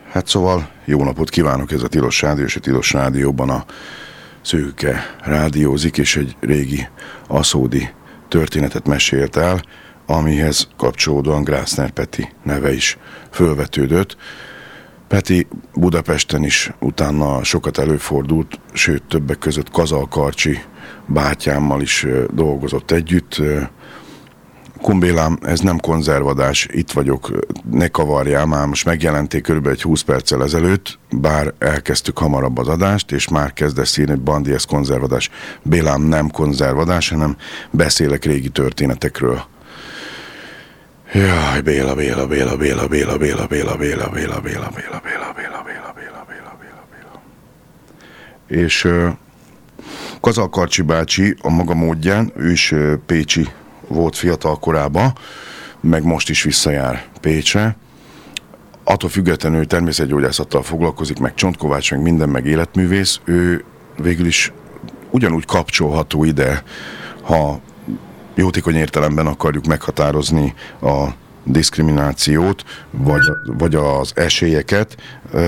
Hát szóval jó napot kívánok, ez a Tilos Rádió, és a Tilos Rádióban a Szőke rádiózik, és egy régi aszódi történetet mesélt el, amihez kapcsolódóan Grászner Peti neve is fölvetődött. Peti Budapesten is utána sokat előfordult, sőt többek között Kazal Karcsi bátyámmal is dolgozott együtt. Kumbélám, ez nem konzervadás, itt vagyok, ne kavarjál, már most megjelenték körülbelül egy 20 perccel ezelőtt, bár elkezdtük hamarabb az adást, és már kezdesz írni, hogy Bandi, ez konzervadás. Bélám, nem konzervadás, hanem beszélek régi történetekről. Jaj, Béla. És Kazal Karcsi bácsi a maga módján, ő is pécsi volt fiatal korában, meg most is visszajár Pécsre. Attól függetlenül természetgyógyászattal foglalkozik, meg csontkovács, meg minden, meg életművész. Ő végül is ugyanúgy kapcsolható ide, ha jótékony értelemben akarjuk meghatározni a diszkriminációt, vagy az esélyeket.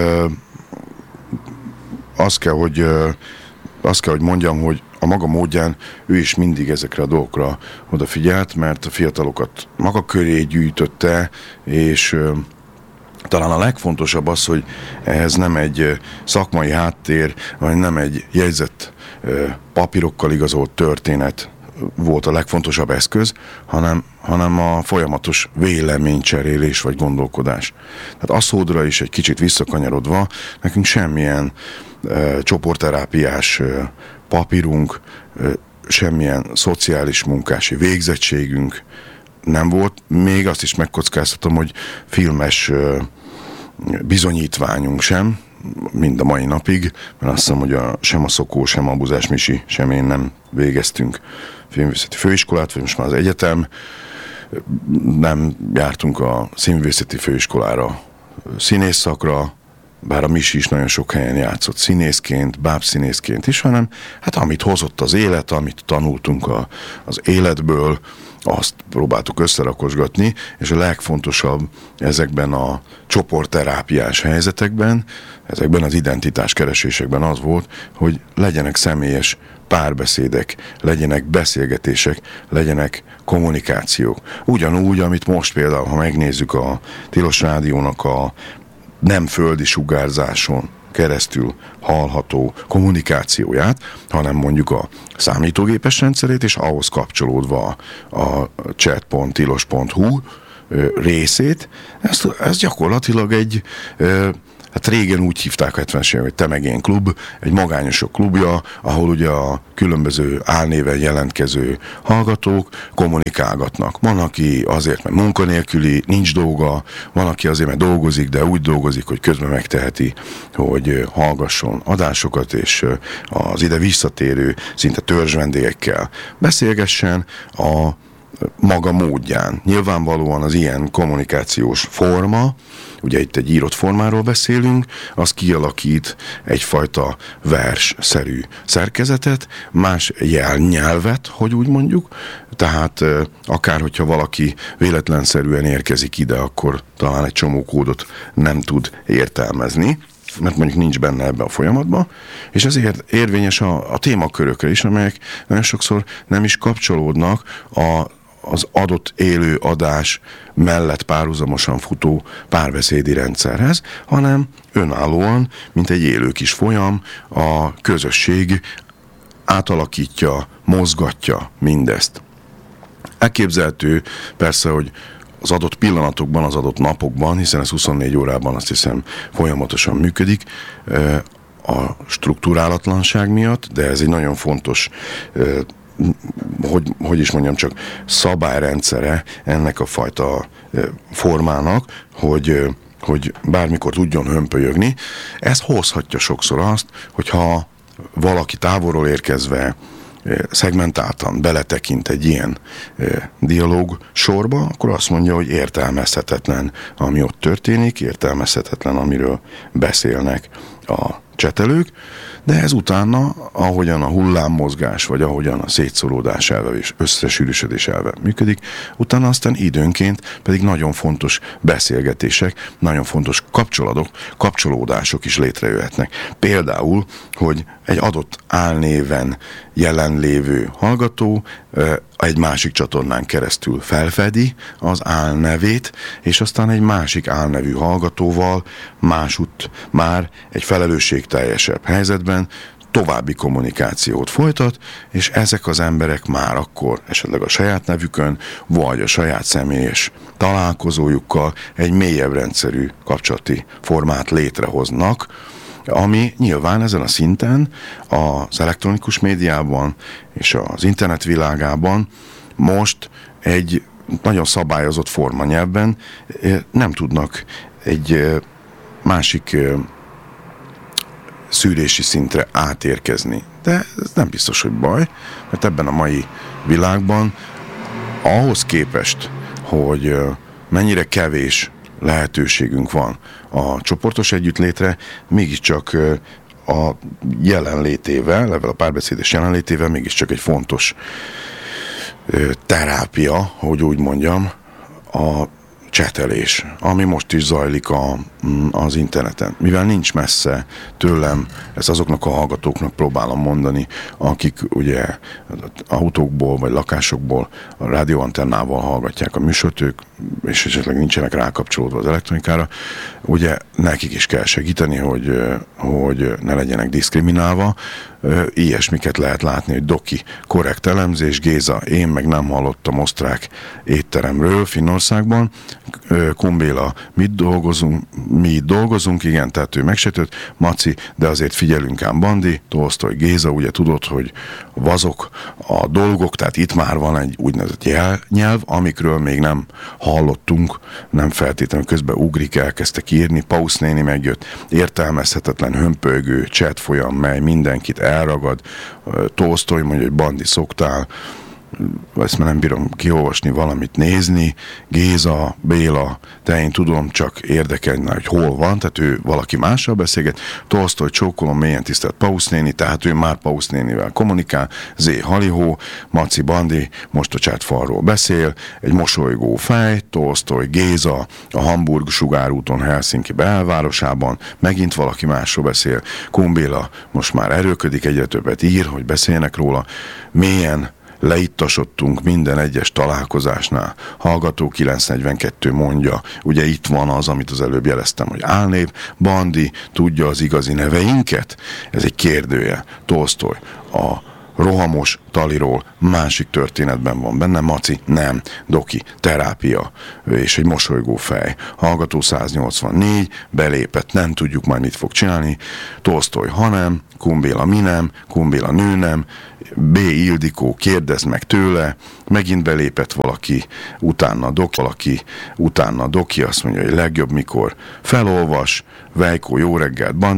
Azt kell, hogy mondjam, hogy a maga módján ő is mindig ezekre a dolgokra odafigyelt, mert a fiatalokat maga köré gyűjtötte, és talán a legfontosabb az, hogy ehhez nem egy szakmai háttér, vagy nem egy jegyzett papírokkal igazolt történet volt a legfontosabb eszköz, hanem a folyamatos véleménycserélés vagy gondolkodás. Tehát aszódra is egy kicsit visszakanyarodva, nekünk semmilyen csoportterápiás papírunk, semmilyen szociális munkási végzettségünk nem volt. Még azt is megkockáztatom, hogy filmes bizonyítványunk sem, mind a mai napig, mert azt hiszem, hogy sem a Szokó, sem a Buzás Misi, sem én nem végeztünk filmművészeti főiskolát, vagy most már az egyetem, nem jártunk a színművészeti főiskolára, színészszakra, bár a Misi is nagyon sok helyen játszott színészként, bábszínészként is, hanem hát amit hozott az élet, amit tanultunk az életből, azt próbáltuk összerakosgatni, és a legfontosabb ezekben a csoportterápiás helyzetekben, ezekben az identitáskeresésekben az volt, hogy legyenek személyes párbeszédek, legyenek beszélgetések, legyenek kommunikációk. Ugyanúgy, amit most például, ha megnézzük a Tilos Rádiónak a nem földi sugárzáson keresztül hallható kommunikációját, hanem mondjuk a számítógépes rendszerét, és ahhoz kapcsolódva a chat.tilos.hu részét, ez gyakorlatilag egy, hát régen úgy hívták a 70-es években, hogy Te meg én klub, egy magányosok klubja, ahol ugye a különböző álnéven jelentkező hallgatók kommunikálgatnak. Van, aki azért, mert munkanélküli, nincs dolga, van, aki azért, mert dolgozik, de úgy dolgozik, hogy közben megteheti, hogy hallgasson adásokat, és az ide visszatérő, szinte törzsvendégekkel beszélgessen a maga módján. Nyilvánvalóan az ilyen kommunikációs forma, ugye itt egy írott formáról beszélünk, az kialakít egyfajta versszerű szerkezetet, más jelnyelvet, hogy úgy mondjuk, tehát akár hogyha valaki véletlenszerűen érkezik ide, akkor talán egy csomó kódot nem tud értelmezni, mert mondjuk nincs benne ebbe a folyamatban, és ezért érvényes a témakörökre is, amelyek nagyon sokszor nem is kapcsolódnak az adott élő adás mellett párhuzamosan futó párbeszédi rendszerhez, hanem önállóan, mint egy élő kis folyam, a közösség átalakítja, mozgatja mindezt. Elképzelhető persze, hogy az adott pillanatokban, az adott napokban, hiszen ez 24 órában azt hiszem folyamatosan működik, a struktúrálatlanság miatt, de ez egy nagyon fontos hogy is mondjam, csak szabályrendszere ennek a fajta formának, hogy bármikor tudjon hömpölyögni. Ez hozhatja sokszor azt, hogyha valaki távolról érkezve szegmentáltan beletekint egy ilyen dialóg sorba, akkor azt mondja, hogy értelmezhetetlen, ami ott történik, értelmezhetetlen, amiről beszélnek a csetelők, de ez utána, ahogyan a hullámmozgás, vagy ahogyan a szétszóródás elve és összesűrűsödés elve működik, utána aztán időnként pedig nagyon fontos beszélgetések, nagyon fontos kapcsolódások is létrejöhetnek. Például, hogy egy adott álnéven jelenlévő hallgató egy másik csatornán keresztül felfedi az álnevét, és aztán egy másik álnevű hallgatóval másutt már egy felelősségteljesebb helyzetben további kommunikációt folytat, és ezek az emberek már akkor esetleg a saját nevükön, vagy a saját személyes találkozójukkal egy mélyebb rendszerű kapcsolati formát létrehoznak, ami nyilván ezen a szinten az elektronikus médiában és az internet világában most egy nagyon szabályozott formanyelvben nem tudnak egy másik szűrési szintre átérkezni. De ez nem biztos, hogy baj, mert ebben a mai világban ahhoz képest, hogy mennyire kevés lehetőségünk van a csoportos együttlétre, mégiscsak a jelenlétével, a párbeszédes jelenlétével mégiscsak egy fontos terápia, hogy úgy mondjam, a csetelés, ami most is zajlik az interneten. Mivel nincs messze tőlem, ezt azoknak a hallgatóknak próbálom mondani, akik ugye autókból vagy lakásokból a rádióantennával hallgatják a műsort, ők, és esetleg nincsenek rákapcsolódva az elektronikára, ugye nekik is kell segíteni, hogy ne legyenek diszkriminálva. Ilyesmiket lehet látni, hogy Doki korrekt elemzés, Géza, én meg nem hallottam osztrák étteremről Finnországban, Kumbéla, mi itt dolgozunk, igen, tehát ő megsértett, Maci, de azért figyelünk ám, Bandi, Tolsztoj, Géza, ugye tudod, hogy vazok a dolgok, tehát itt már van egy úgynevezett jelnyelv, amikről még nem hallottunk, nem feltétlenül közben ugrik, elkezdtek írni, Pausz néni megjött, értelmezhetetlen, hömpölygő chat folyam, mely mindenkit elragad, Tolsztoj mondja, hogy Bandi, szoktál, ezt már nem bírom kiolvasni, valamit nézni, Géza, Béla, de én tudom, csak érdekelne, hogy hol van, tehát ő valaki mással beszélget, Tolsztoj, csókolom, mélyen tisztelt Pausz néni, tehát ő már Pausz nénivel kommunikál, Zé Halihó, Maci Bandi, most a chatfalról beszél, egy mosolygó fej, Tolsztoj, Géza, a Hamburg sugárúton Helsinki belvárosában, megint valaki másról beszél, Kumbéla most már erőködik, egyre többet ír, hogy beszéljenek róla, mélyen leittasodtunk minden egyes találkozásnál. Hallgató 942 mondja, ugye itt van az, amit az előbb jeleztem, hogy álnév, Bandi tudja az igazi neveinket? Ez egy kérdője. Tolsztoj, a rohamos Taliról másik történetben van benne, Maci, nem, Doki, terápia, és egy mosolygó fej. Hallgató 184, belépett, nem tudjuk majd mit fog csinálni, Tolsztoj, hanem, Kumbéla mi nem, Kumbéla nő nem, B. Ildikó, kérdezd meg tőle, megint belépett valaki, utána Doki, azt mondja, hogy legjobb mikor felolvas, Vejkó, jó reggelt,